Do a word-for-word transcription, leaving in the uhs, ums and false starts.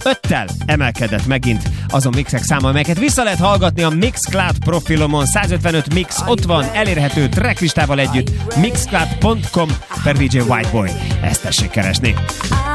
öttel emelkedett megint azon mixek száma, amelyeket vissza lehet hallgatni a Mixcloud profilomon. százötvenöt mix ott van, elérhető tracklistával együtt, mixcloud pont com per dé dzsé Whiteboy. Ezt tessék keresni.